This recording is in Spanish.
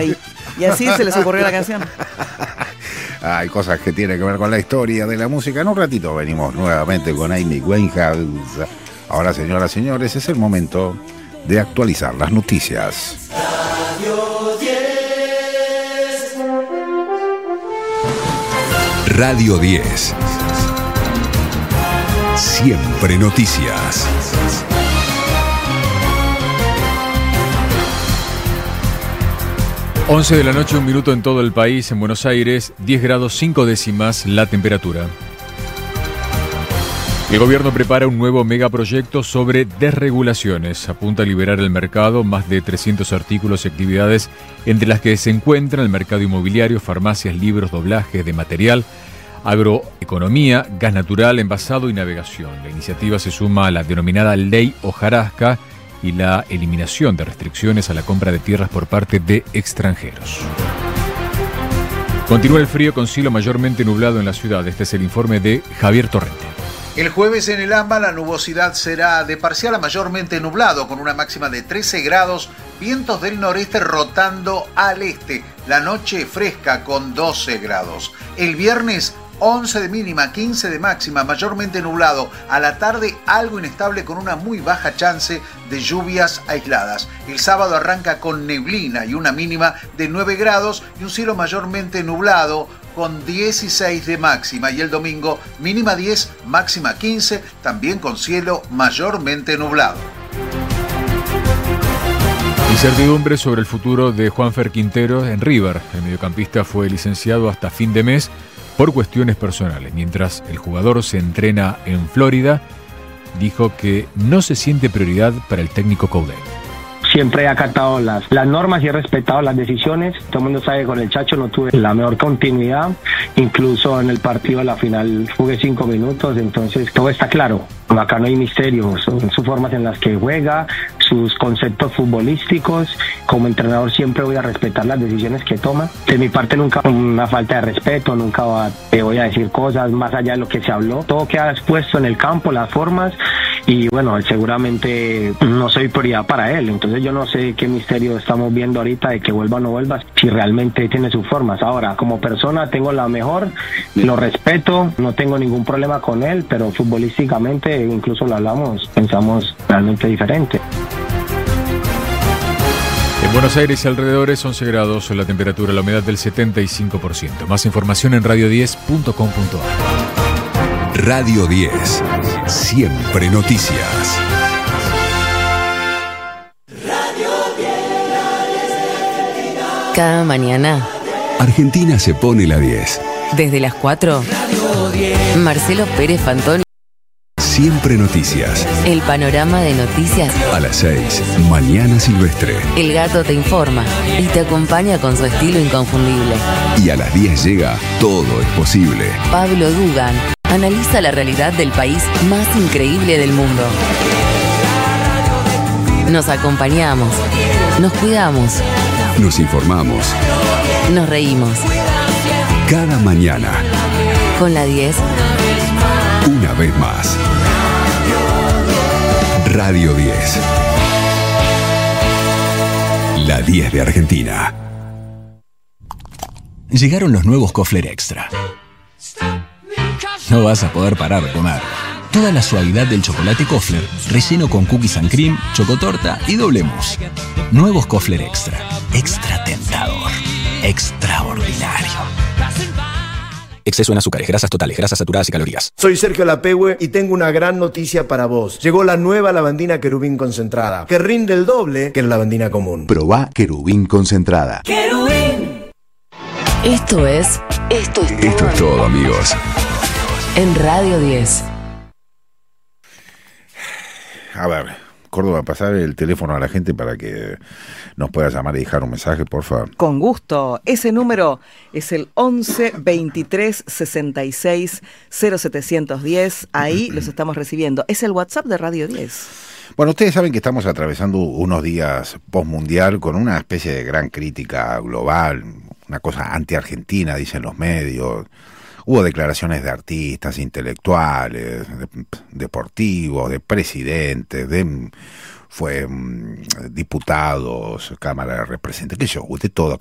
Y así se les ocurrió la canción. Hay cosas que tienen que ver con la historia de la música. En un ratito venimos nuevamente con Amy Winehouse. Ahora, señoras y señores, es el momento de actualizar las noticias. Radio 10. Radio 10. Siempre noticias. 11 de la noche, 1 minuto en todo el país. En Buenos Aires, 10 grados 5 décimas la temperatura. El gobierno prepara un nuevo megaproyecto sobre desregulaciones. Apunta a liberar el mercado, más de 300 artículos y actividades, entre las que se encuentran el mercado inmobiliario, farmacias, libros, doblajes de material, agroeconomía, gas natural, envasado y navegación. La iniciativa se suma a la denominada Ley Hojarasca y la eliminación de restricciones a la compra de tierras por parte de extranjeros. Continúa el frío con cielo mayormente nublado en la ciudad. Este es el informe de Javier Torrente. El jueves en el AMBA la nubosidad será de parcial a mayormente nublado, con una máxima de 13 grados, vientos del noreste rotando al este. La noche fresca con 12 grados. El viernes 11 de mínima, 15 de máxima, mayormente nublado. A la tarde algo inestable con una muy baja chance de lluvias aisladas. El sábado arranca con neblina y una mínima de 9 grados y un cielo mayormente nublado con 16 de máxima. Y el domingo mínima 10, máxima 15, también con cielo mayormente nublado. Incertidumbre sobre el futuro de Juanfer Quintero en River. El mediocampista fue licenciado hasta fin de mes por cuestiones personales. Mientras el jugador se entrena en Florida, dijo que no se siente prioridad para el técnico Coudet. Siempre he acatado las normas y he respetado las decisiones. Todo el mundo sabe que con el Chacho no tuve la mejor continuidad. Incluso en el partido de la final jugué 5 minutos, entonces todo está claro. Acá no hay misterio, son sus formas en las que juega, sus conceptos futbolísticos. Como entrenador siempre voy a respetar las decisiones que toma. De mi parte nunca una falta de respeto, nunca voy a decir cosas más allá de lo que se habló. Todo queda expuesto en el campo, las formas, y bueno, seguramente no soy prioridad para él. Entonces yo no sé qué misterio estamos viendo ahorita de que vuelva o no vuelva, si realmente tiene sus formas. Ahora, como persona tengo la mejor, lo respeto, no tengo ningún problema con él, pero futbolísticamente, incluso lo hablamos, pensamos realmente diferente. En Buenos Aires y alrededores 11 grados, la temperatura, la humedad del 75%. Más información en radio10.com.ar. Radio 10. Siempre noticias. Cada mañana, Argentina se pone la 10. desde las 4, Marcelo Pérez Fantoni. Siempre noticias. El panorama de noticias. A las 6, Mañana Silvestre. El gato te informa y te acompaña con su estilo inconfundible. Y a las 10 llega Todo es posible. Pablo Dugan analiza la realidad del país más increíble del mundo. Nos acompañamos, nos cuidamos, Nos informamos. nos reímos. Cada mañana, Con la 10, una vez más. Radio 10. La 10 de Argentina. Llegaron los nuevos Kofler Extra. No vas a poder parar de comer. Toda la suavidad del chocolate Kofler, relleno con cookies and cream, chocotorta y doble mousse. Nuevos Kofler Extra. Extra tentador. Extraordinario. Exceso en azúcares, grasas totales, grasas saturadas y calorías. Soy Sergio Lapehue y tengo una gran noticia para vos. Llegó la nueva lavandina Querubín concentrada, que rinde el doble que la lavandina común. Probá Querubín concentrada. esto es Esto es todo, amigos. en Radio 10. A ver, Córdoba, pasar el teléfono a la gente para que nos pueda llamar y dejar un mensaje, por favor. Con gusto. Ese número es el 11 23 66 0710. Ahí los estamos recibiendo. Es el WhatsApp de Radio 10. Bueno, ustedes saben que estamos atravesando unos días postmundial con una especie de gran crítica global, una cosa anti-argentina, dicen los medios. Hubo declaraciones de artistas, intelectuales, deportivos, de presidentes, de diputados, Cámara de Representantes, qué sé yo, de todo.